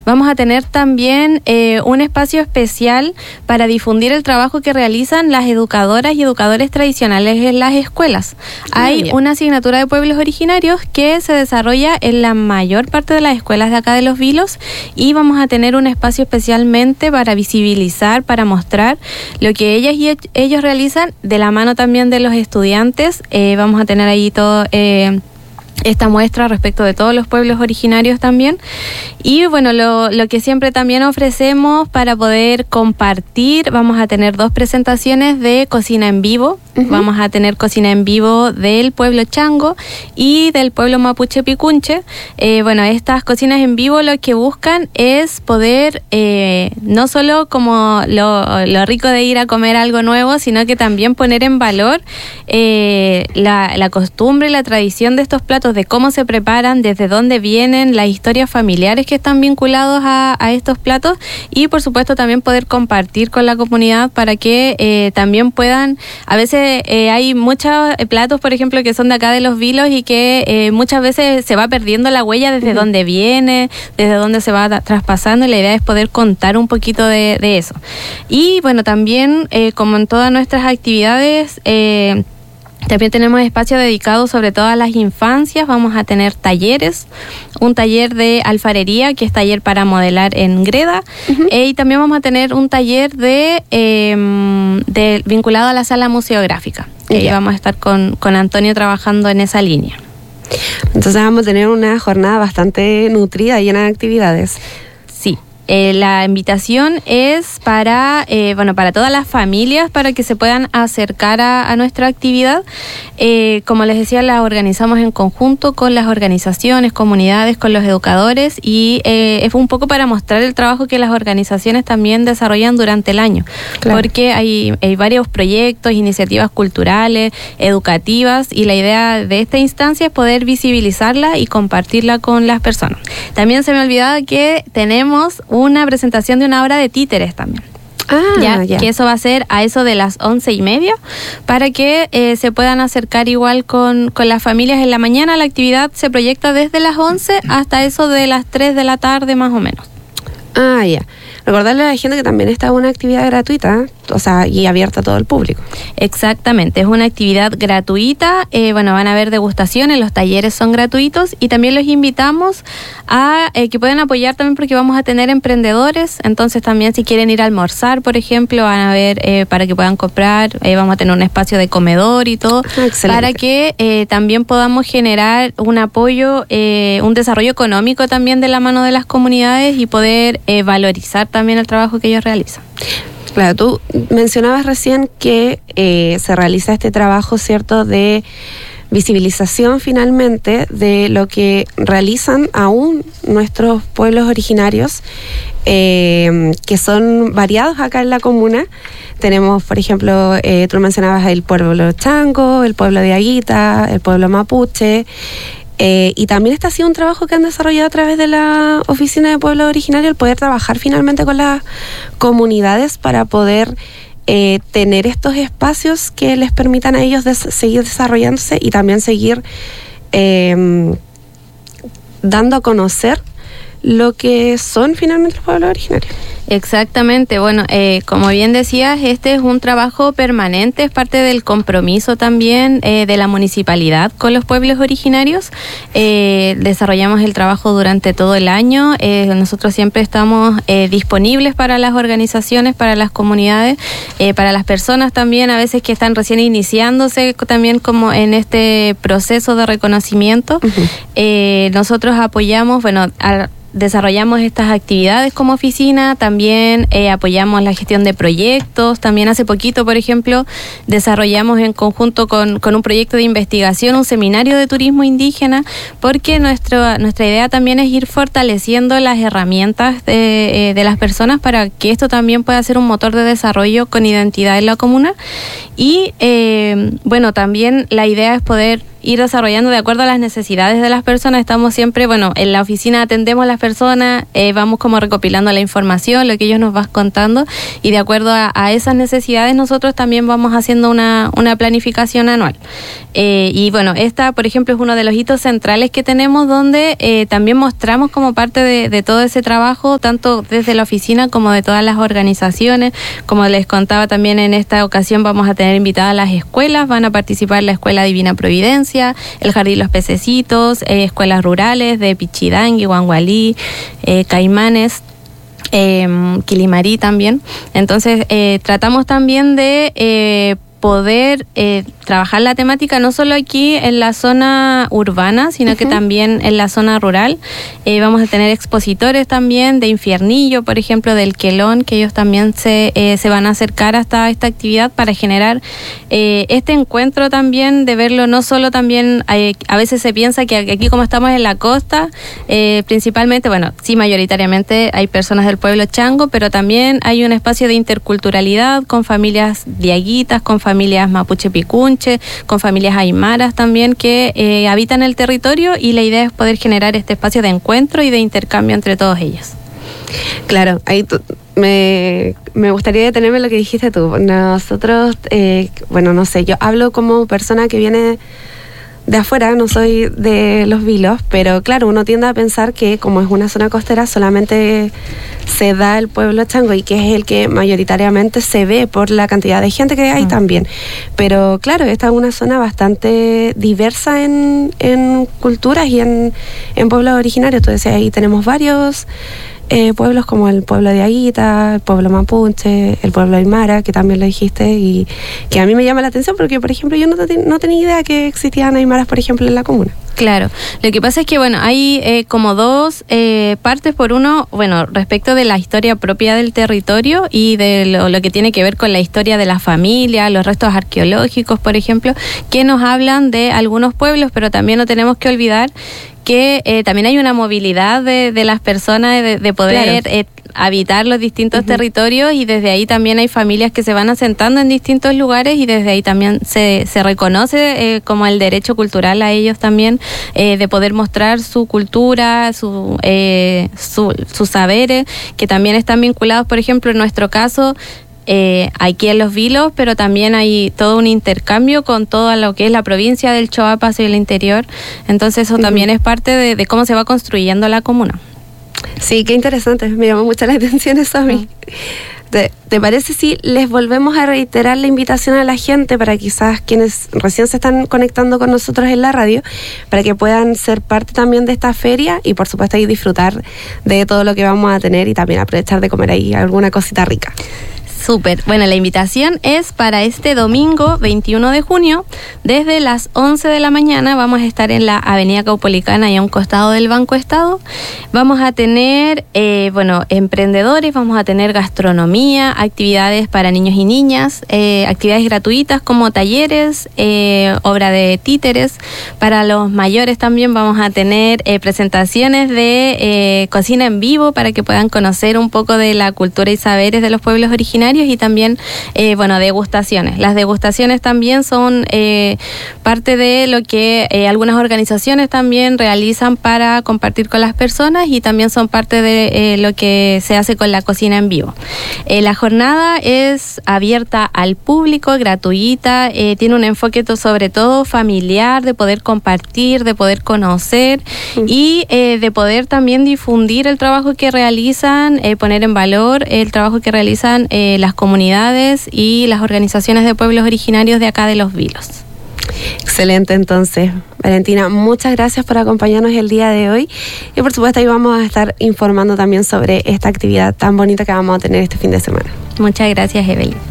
Vamos a tener también un espacio especial para difundir el trabajo que realizan las educadoras y educadores tradicionales en las escuelas. Hay una asignatura de pueblos originarios que se desarrolla en la mayor parte de las escuelas de acá de Los Vilos, y vamos a tener un espacio especialmente para visibilizar, para mostrar lo que ellas y ellos realizan de la mano también de los estudiantes. Vamos a tener ahí todo... esta muestra respecto de todos los pueblos originarios también. Y bueno, lo que siempre también ofrecemos para poder compartir, vamos a tener 2 presentaciones de cocina en vivo. Vamos a tener cocina en vivo del pueblo Chango y del pueblo Mapuche Picunche. Bueno, estas cocinas en vivo lo que buscan es poder, no solo como lo rico de ir a comer algo nuevo, sino que también poner en valor la costumbre y la tradición de estos platos, de cómo se preparan, desde dónde vienen, las historias familiares que están vinculados a estos platos, y por supuesto también poder compartir con la comunidad para que también puedan, a veces hay muchos platos, por ejemplo, que son de acá de Los Vilos y que muchas veces se va perdiendo la huella desde dónde viene, desde dónde se va traspasando, y la idea es poder contar un poquito de eso. Y bueno, también como en todas nuestras actividades, también tenemos espacio dedicado sobre todo a las infancias. Vamos a tener talleres, un taller de alfarería, que es taller para modelar en greda, y también vamos a tener un taller vinculado a la sala museográfica. Vamos a estar con Antonio trabajando en esa línea. Entonces vamos a tener una jornada bastante nutrida, llena de actividades. Sí. La invitación es para todas las familias, para que se puedan acercar a nuestra actividad. Como les decía, la organizamos en conjunto con las organizaciones, comunidades, con los educadores, y es un poco para mostrar el trabajo que las organizaciones también desarrollan durante el año. Claro. Porque hay varios proyectos, iniciativas culturales, educativas, y la idea de esta instancia es poder visibilizarla y compartirla con las personas. También se me olvidaba que tenemos una presentación de una obra de títeres también. Que eso va a ser a eso de las 11:30, para que se puedan acercar igual con las familias en la mañana. La actividad se proyecta desde las 11 hasta eso de las 3 de la tarde más o menos. Recordarle a la gente que también está una actividad gratuita, y abierta a todo el público. Exactamente, es una actividad gratuita. Van a haber degustaciones, los talleres son gratuitos, y también los invitamos a que puedan apoyar también, porque vamos a tener emprendedores. Entonces también, si quieren ir a almorzar, por ejemplo, van a ver para que puedan comprar. Vamos a tener un espacio de comedor y todo. Excelente. Para que también podamos generar un apoyo, un desarrollo económico también de la mano de las comunidades, y poder valorizar también el trabajo que ellos realizan. Claro, tú mencionabas recién que se realiza este trabajo, ¿cierto?, de visibilización finalmente de lo que realizan aún nuestros pueblos originarios, que son variados acá en la comuna. Tenemos, por ejemplo, tú mencionabas el pueblo Chango, el pueblo de Aguita, el pueblo Mapuche. Y también este ha sido un trabajo que han desarrollado a través de la Oficina de Pueblos Originarios, el poder trabajar finalmente con las comunidades para poder tener estos espacios que les permitan a ellos seguir desarrollándose, y también seguir dando a conocer lo que son finalmente los pueblos originarios. Exactamente. Bueno, como bien decías, este es un trabajo permanente, es parte del compromiso también de la municipalidad con los pueblos originarios. Desarrollamos el trabajo durante todo el año. Nosotros siempre estamos disponibles para las organizaciones, para las comunidades, para las personas también, a veces que están recién iniciándose también como en este proceso de reconocimiento. Nosotros apoyamos, desarrollamos estas actividades como oficina, también apoyamos la gestión de proyectos. También hace poquito, por ejemplo, desarrollamos en conjunto con un proyecto de investigación un seminario de turismo indígena, porque nuestra idea también es ir fortaleciendo las herramientas de las personas, para que esto también pueda ser un motor de desarrollo con identidad en la comuna. Y también la idea es poder ir desarrollando de acuerdo a las necesidades de las personas. Estamos siempre, en la oficina atendemos a las personas, vamos como recopilando la información, lo que ellos nos van contando, y de acuerdo a esas necesidades nosotros también vamos haciendo una planificación anual. Esta, por ejemplo, es uno de los hitos centrales que tenemos, donde también mostramos como parte de todo ese trabajo, tanto desde la oficina como de todas las organizaciones. Como les contaba, también en esta ocasión vamos a tener invitadas a las escuelas, van a participar la Escuela Divina Providencia, el Jardín Los Pececitos, escuelas rurales de Pichidangui, Huangualí, Caimanes, Quilimarí también. Entonces tratamos también de poder trabajar la temática no solo aquí en la zona urbana, sino que también en la zona rural. Vamos a tener expositores también de Infiernillo, por ejemplo, del Quelón, que ellos también se van a acercar hasta esta actividad para generar este encuentro también, de verlo no solo también, a veces se piensa que aquí, como estamos en la costa, principalmente, sí, mayoritariamente hay personas del pueblo chango, pero también hay un espacio de interculturalidad con familias diaguitas, con familias mapuche picunche, con familias aymaras también que habitan el territorio, y la idea es poder generar este espacio de encuentro y de intercambio entre todos ellos. Claro, ahí me gustaría detenerme en lo que dijiste tú. Nosotros, no sé, yo hablo como persona que viene de afuera, no soy de Los Vilos, pero claro, uno tiende a pensar que como es una zona costera solamente se da el pueblo chango, y que es el que mayoritariamente se ve por la cantidad de gente que hay también. Pero claro, esta es una zona bastante diversa en culturas y en pueblos originarios. Tú decías, ahí tenemos varios pueblos, como el pueblo de Aguita, el pueblo mapuche, el pueblo aymara, que también lo dijiste, y que a mí me llama la atención porque, por ejemplo, yo no tenía idea que existían aymaras, por ejemplo, en la comuna. Claro, lo que pasa es que hay como dos partes. Por uno, respecto de la historia propia del territorio y de lo que tiene que ver con la historia de la familia, los restos arqueológicos, por ejemplo, que nos hablan de algunos pueblos, pero también no tenemos que olvidar que también hay una movilidad de las personas, de poder habitar los distintos territorios, y desde ahí también hay familias que se van asentando en distintos lugares, y desde ahí también se reconoce como el derecho cultural a ellos también, de poder mostrar su cultura, sus saberes, que también están vinculados, por ejemplo, en nuestro caso, aquí en Los Vilos, pero también hay todo un intercambio con todo lo que es la provincia del Choapa hacia el interior. Entonces eso también es parte de cómo se va construyendo la comuna. Sí, qué interesante, me llamó mucho la atención eso a mí. ¿Te parece si les volvemos a reiterar la invitación a la gente, para quizás quienes recién se están conectando con nosotros en la radio, para que puedan ser parte también de esta feria y por supuesto ahí disfrutar de todo lo que vamos a tener, y también aprovechar de comer ahí alguna cosita rica? Súper. La invitación es para este domingo 21 de junio, desde las 11 de la mañana. Vamos a estar en la Avenida Caupolicana y a un costado del Banco Estado. Vamos a tener, emprendedores, vamos a tener gastronomía, actividades para niños y niñas, actividades gratuitas como talleres, obra de títeres. Para los mayores también vamos a tener presentaciones de cocina en vivo, para que puedan conocer un poco de la cultura y saberes de los pueblos originarios, y también, degustaciones. Las degustaciones también son parte de lo que algunas organizaciones también realizan para compartir con las personas, y también son parte de lo que se hace con la cocina en vivo. La jornada es abierta al público, gratuita, tiene un enfoque sobre todo familiar, de poder compartir, de poder conocer y de poder también difundir el trabajo que realizan, poner en valor el trabajo que realizan las comunidades y las organizaciones de pueblos originarios de acá de Los Vilos. Excelente, entonces, Valentina, muchas gracias por acompañarnos el día de hoy, y por supuesto ahí vamos a estar informando también sobre esta actividad tan bonita que vamos a tener este fin de semana. Muchas gracias, Evelyn.